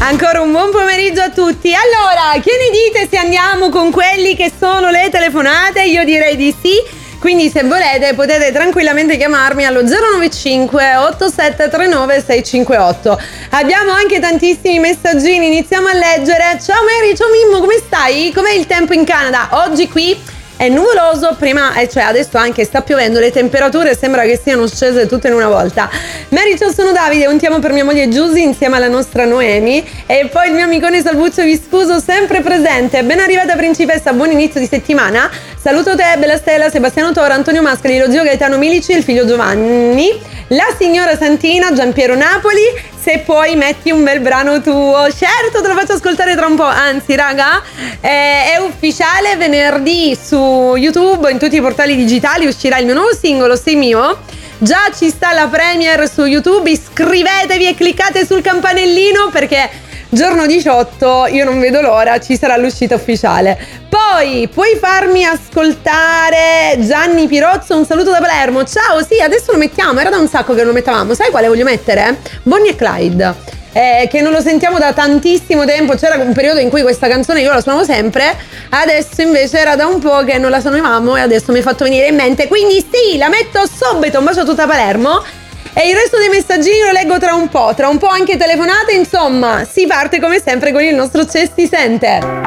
Ancora un buon pomeriggio a tutti. Allora, che ne dite se andiamo con quelli che sono le telefonate? Io direi di sì. Quindi se volete potete tranquillamente chiamarmi allo 095 8739 658. Abbiamo anche tantissimi messaggini, iniziamo a leggere. Ciao Mary, ciao Mimmo, come stai? Com'è il tempo in Canada? Oggi qui è nuvoloso, prima, cioè adesso anche sta piovendo, le temperature sembra che siano scese tutte in una volta. Mary, ciao, sono Davide, un ti amo per mia moglie Giusy insieme alla nostra Noemi e poi il mio amicone Salvuccio Viscuso sempre presente. Ben arrivata principessa, buon inizio di settimana. Saluto te, Bella Stella, Sebastiano Tora, Antonio Mascali, lo zio Gaetano Milici e il figlio Giovanni, la signora Santina, Giampiero Napoli. Se puoi metti un bel brano tuo. Certo, te lo faccio ascoltare tra un po'. Anzi raga, è ufficiale, venerdì su YouTube, in tutti i portali digitali uscirà il mio nuovo singolo, Sei mio. Già ci sta la premiere su YouTube, iscrivetevi e cliccate sul campanellino perché giorno 18, io non vedo l'ora, ci sarà l'uscita ufficiale. Poi puoi farmi ascoltare Gianni Pirozzo, un saluto da Palermo. Ciao, sì, adesso lo mettiamo, era da un sacco che non lo mettavamo. Sai quale voglio mettere? Bonnie e Clyde, che non lo sentiamo da tantissimo tempo. C'era un periodo in cui questa canzone io la suonavo sempre, adesso invece era da un po' che non la suonavamo e adesso mi è fatto venire in mente, quindi sì, la metto subito. Un bacio a tutta Palermo. E il resto dei messaggini lo leggo tra un po' anche telefonate, insomma, si parte come sempre con il nostro C'è si sente.